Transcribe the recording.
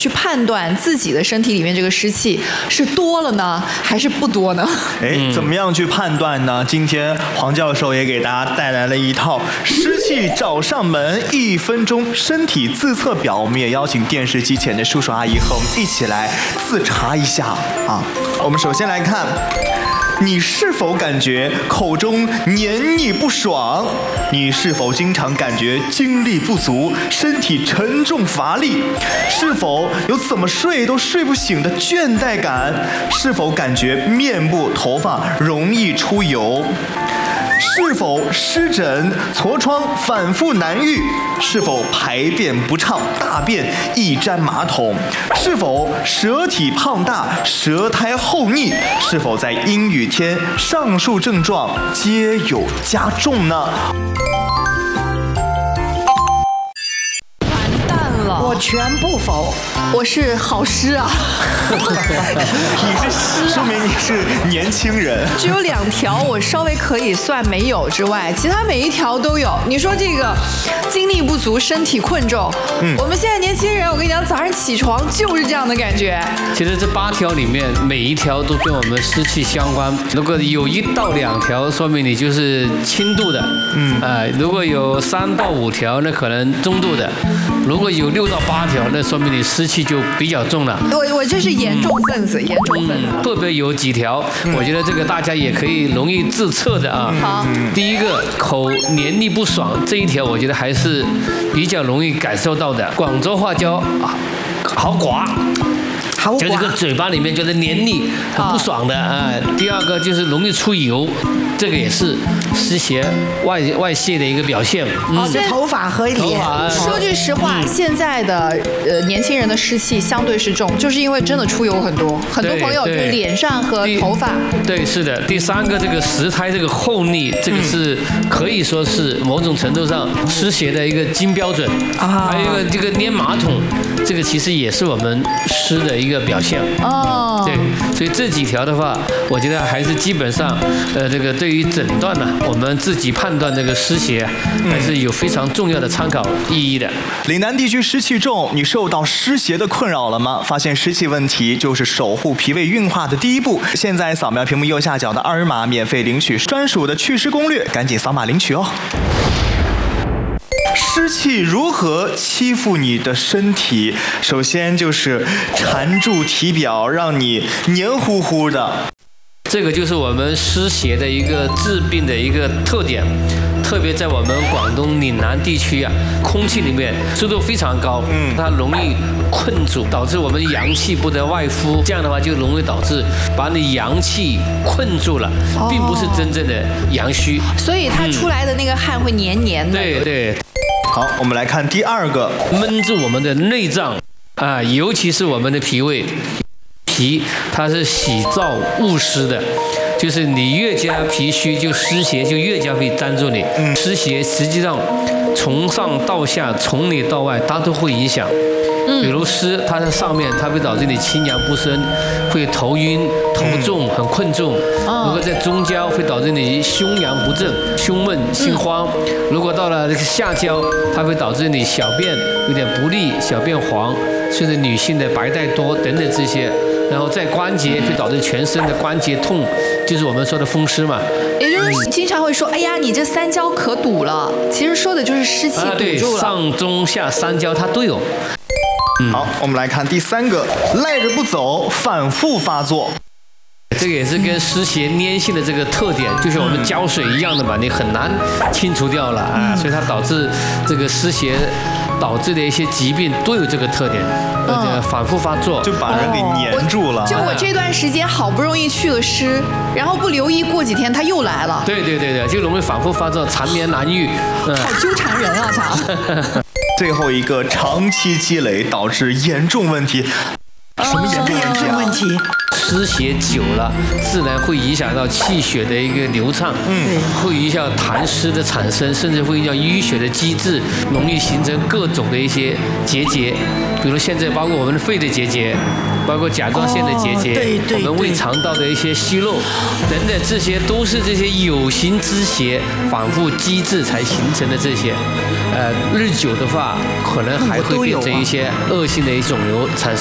去判断自己的身体里面这个湿气是多了呢，还是不多呢？ 怎么样去判断呢？今天黄教授也给大家带来了一套湿气找上门1分钟身体自测表，我们也邀请电视机前的叔叔阿姨和我们一起来自查一下啊。我们首先来看。你是否感觉口中黏腻不爽？你是否经常感觉精力不足、身体沉重乏力？是否有怎么睡都睡不醒的倦怠感？是否感觉面部、头发容易出油？是否湿疹、痤疮反复难愈？是否排便不畅、大便易沾马桶？是否舌体胖大、舌苔厚腻？是否在阴雨天上述症状皆有加重呢？ 完蛋了， 我全部否。 我是好湿啊。 你是说明你是年轻人。 只有2条我稍微可以算没有之外，其他每一条都有。你说这个精力不足、身体困重，我们现在年轻人，我跟你讲，早上起床就是这样的感觉。 其实这8条里面，每一条都跟我们湿气相关。如果有1到2条，说明你就是轻度的，如果有3到5条，那可能中度的；如果有6到8条，那说明你湿气就比较重了。 我这是严重分子，严重分子。 特别有几条，我觉得这个大家也可以容易自测的啊。 好， 第一个口黏腻不爽这一条，我觉得还是比较容易感受到的。广州话叫好寡。就这个嘴巴里面觉得黏腻、很不爽的啊。第二个就是容易出油，这个也是湿邪外泄的一个表现。 是头发和脸。 说句实话，现在的年轻人的湿气相对是重，就是因为真的出油很多，很多朋友就是脸上和头发。 对，是的。第3个这个舌苔这个厚腻，这个是可以说是某种程度上湿邪的一个金标准。还有一个这个粘马桶，这个其实也是我们湿的一个表现。对，所以这几条的话，我觉得还是基本上，这个对于诊断呢，我们自己判断这个湿邪，还是有非常重要的参考意义的。 岭南地区湿气重，你受到湿邪的困扰了吗？发现湿气问题就是守护脾胃运化的第一步。现在扫描屏幕右下角的2维码，免费领取专属的祛湿攻略，赶紧扫码领取哦。湿气如何欺负你的身体？首先就是缠住体表，让你黏糊糊的。 这个就是我们湿邪的一个治病的一个特点，特别在我们广东岭南地区啊，空气里面湿度非常高，它容易困住，导致我们阳气不得外敷，这样的话就容易导致把你阳气困住了，并不是真正的阳虚， 所以它出来的那个汗会黏黏的。 对。 好，我们来看第2个， 闷住我们的内脏啊，尤其是我们的脾胃。脾它是喜燥恶湿的，就是你越加脾虚，就湿邪就越加会粘住你。湿邪实际上从上到下，从里到外，它都会影响。比如湿，它在上面，它会导致你清阳不升，会头晕、头重、很困重。如果在中焦，会导致你胸阳不正、胸闷、心慌。如果到了这个下焦，它会导致你小便有点不利、小便黄，甚至女性的白带多等等这些。然后在关节会导致全身的关节痛，就是我们说的风湿嘛。 也就是经常会说，哎呀，你这3焦可堵了，其实说的就是湿气堵住了。 上中下3焦它都有。 好，我们来看第3个，赖着不走，反复发作。 这个也是跟湿邪粘性的这个特点，就像我们胶水一样的嘛，你很难清除掉了啊，所以它导致这个湿邪导致的一些疾病都有这个特点，反复发作， 就把人给黏住了。 就我这段时间好不容易去了湿，然后不留意，过几天它又来了。 对，就容易反复发作，缠绵难愈。 好纠缠人啊，它。 最后一个，长期积累导致严重问题。 什么严重问题啊？ 湿邪久了，自然会影响到气血的一个流畅，会影响痰湿的产生，甚至会影响淤血的机制，容易形成各种的一些结节，比如现在包括我们肺的结节，包括甲状腺的结节，我们胃肠道的一些息肉等等，这些都是这些有形之邪反复机制才形成的这些，日久的话，可能还会变成一些恶性的肿瘤产生。